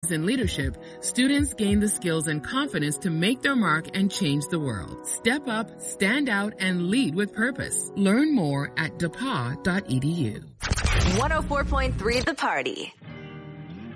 In leadership, students gain the skills and confidence to make their mark and change the world. Step up, stand out, and lead with purpose. Learn more at depa.edu. 104.3 The Party.